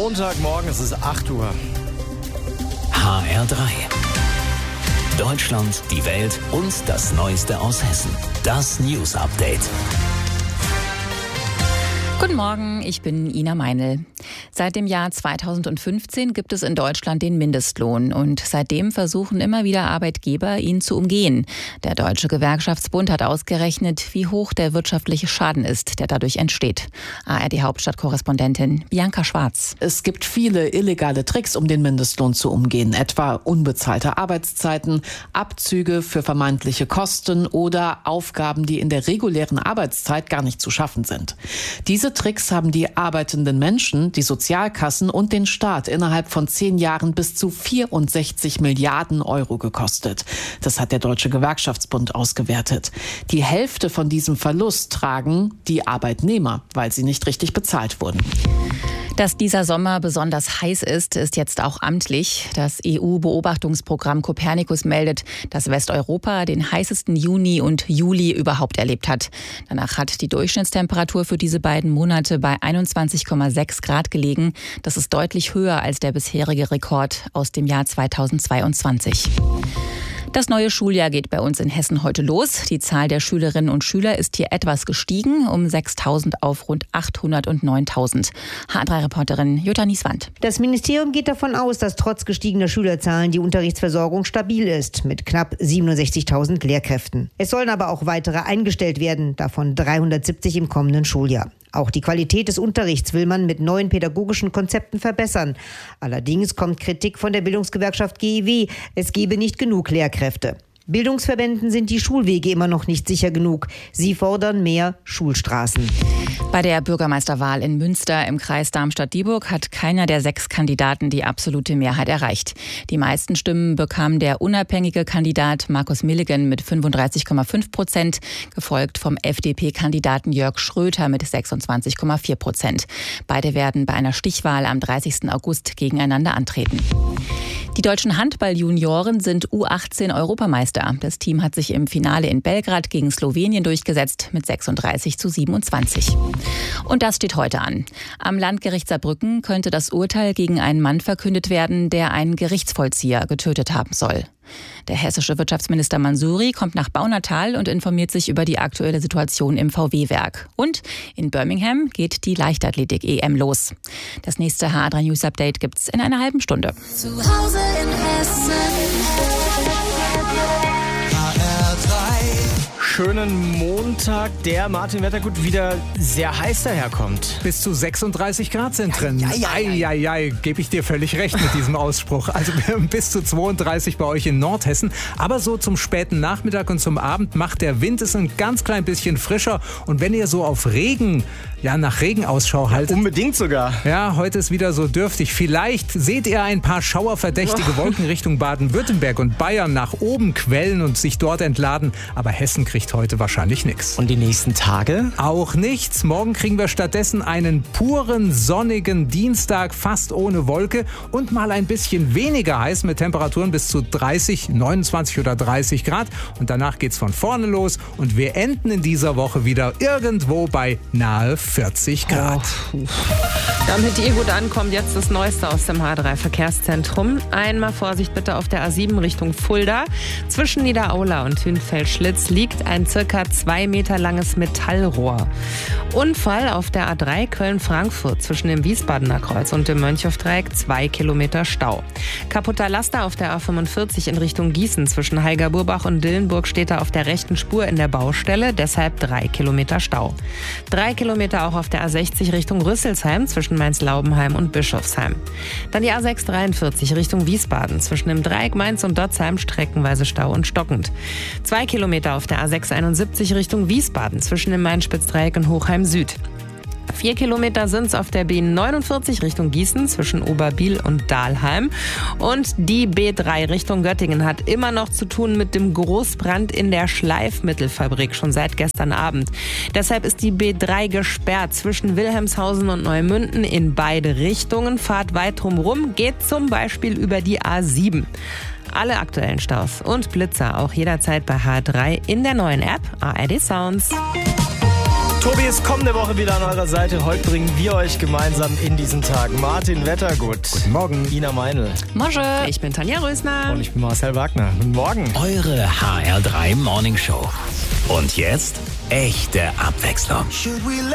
Montagmorgen, es ist 8 Uhr. HR3. Deutschland, die Welt und das Neueste aus Hessen. Das News Update. Guten Morgen, ich bin Ina Meinl. Seit dem Jahr 2015 gibt es in Deutschland den Mindestlohn und seitdem versuchen immer wieder Arbeitgeber, ihn zu umgehen. Der Deutsche Gewerkschaftsbund hat ausgerechnet, wie hoch der wirtschaftliche Schaden ist, der dadurch entsteht. ARD-Hauptstadtkorrespondentin Bianca Schwarz. Es gibt viele illegale Tricks, um den Mindestlohn zu umgehen, etwa unbezahlte Arbeitszeiten, Abzüge für vermeintliche Kosten oder Aufgaben, die in der regulären Arbeitszeit gar nicht zu schaffen sind. Diese Tricks haben die arbeitenden Menschen, die Sozialkassen und den Staat innerhalb von 10 Jahren bis zu 64 Milliarden Euro gekostet. Das hat der Deutsche Gewerkschaftsbund ausgewertet. Die Hälfte von diesem Verlust tragen die Arbeitnehmer, weil sie nicht richtig bezahlt wurden. Dass dieser Sommer besonders heiß ist, ist jetzt auch amtlich. Das EU-Beobachtungsprogramm Copernicus meldet, dass Westeuropa den heißesten Juni und Juli überhaupt erlebt hat. Danach hat die Durchschnittstemperatur für diese beiden Monate bei 21,6 Grad gelegen. Das ist deutlich höher als der bisherige Rekord aus dem Jahr 2022. Das neue Schuljahr geht bei uns in Hessen heute los. Die Zahl der Schülerinnen und Schüler ist hier etwas gestiegen, um 6.000 auf rund 809.000. HR3-Reporterin Jutta Nieswand. Das Ministerium geht davon aus, dass trotz gestiegener Schülerzahlen die Unterrichtsversorgung stabil ist, mit knapp 67.000 Lehrkräften. Es sollen aber auch weitere eingestellt werden, davon 370 im kommenden Schuljahr. Auch die Qualität des Unterrichts will man mit neuen pädagogischen Konzepten verbessern. Allerdings kommt Kritik von der Bildungsgewerkschaft GEW, es gebe nicht genug Lehrkräfte. Bildungsverbänden sind die Schulwege immer noch nicht sicher genug. Sie fordern mehr Schulstraßen. Bei der Bürgermeisterwahl in Münster im Kreis Darmstadt-Dieburg hat keiner der 6 Kandidaten die absolute Mehrheit erreicht. Die meisten Stimmen bekam der unabhängige Kandidat Markus Milligen mit 35,5%, gefolgt vom FDP-Kandidaten Jörg Schröter mit 26,4%. Beide werden bei einer Stichwahl am 30. August gegeneinander antreten. Die deutschen Handball-Junioren sind U18-Europameister. Das Team hat sich im Finale in Belgrad gegen Slowenien durchgesetzt mit 36:27. Und das steht heute an. Am Landgericht Saarbrücken könnte das Urteil gegen einen Mann verkündet werden, der einen Gerichtsvollzieher getötet haben soll. Der hessische Wirtschaftsminister Mansouri kommt nach Baunatal und informiert sich über die aktuelle Situation im VW-Werk. Und in Birmingham geht die Leichtathletik-EM los. Das nächste HR3 News Update gibt's in einer halben Stunde. Zu Hause in Hessen. Schönen Montag, der Martin Wettergut wieder sehr heiß daherkommt. Bis zu 36 Grad sind drin. Gebe ich dir völlig recht mit diesem Ausspruch. Also bis zu 32 bei euch in Nordhessen. Aber so zum späten Nachmittag und zum Abend macht der Wind es ein ganz klein bisschen frischer. Und wenn ihr so auf Regen, nach Regen Ausschau haltet. Unbedingt sogar. Ja, heute ist wieder so dürftig. Vielleicht seht ihr ein paar schauerverdächtige Wolken Richtung Baden-Württemberg und Bayern nach oben quellen und sich dort entladen. Aber Hessen kriegt heute wahrscheinlich nichts. Und die nächsten Tage? Auch nichts. Morgen kriegen wir stattdessen einen puren, sonnigen Dienstag, fast ohne Wolke und mal ein bisschen weniger heiß mit Temperaturen bis zu 30, 29 oder 30 Grad. Und danach geht's von vorne los und wir enden in dieser Woche wieder irgendwo bei nahe 40 Grad. Damit ihr gut ankommt, jetzt das Neueste aus dem H3-Verkehrszentrum. Einmal Vorsicht bitte auf der A7 Richtung Fulda. Zwischen Niederaula und Hünfeld-Schlitz liegt ein circa 2 Meter langes Metallrohr. Unfall auf der A3 Köln-Frankfurt zwischen dem Wiesbadener Kreuz und dem Mönchhofdreieck, 2 Kilometer Stau. Kaputter Laster auf der A45 in Richtung Gießen zwischen Heigerburbach und Dillenburg steht da auf der rechten Spur in der Baustelle, deshalb 3 Kilometer Stau. 3 Kilometer auch auf der A60 Richtung Rüsselsheim zwischen Mainz-Laubenheim und Bischofsheim. Dann die A643 Richtung Wiesbaden zwischen dem Dreieck Mainz und Dotzheim streckenweise Stau und stockend. 2 Kilometer auf der A671 Richtung Wiesbaden zwischen dem Main-Spitz-Dreieck und Hochheim Süd. 4 Kilometer sind es auf der B49 Richtung Gießen zwischen Oberbiel und Dahlheim. Und die B3 Richtung Göttingen hat immer noch zu tun mit dem Großbrand in der Schleifmittelfabrik, schon seit gestern Abend. Deshalb ist die B3 gesperrt zwischen Wilhelmshausen und Neumünden in beide Richtungen. Fahrt weit drumherum, geht zum Beispiel über die A7. Alle aktuellen Staus und Blitzer auch jederzeit bei H3 in der neuen App ARD Sounds. Tobi ist kommende Woche wieder an eurer Seite. Heute bringen wir euch gemeinsam in diesen Tag Martin Wettergut. Guten Morgen. Ina Meinl. Mosche. Ich bin Tanja Rösner. Und ich bin Marcel Wagner. Guten Morgen. Eure HR3 Morning Show. Und jetzt echte Abwechslung.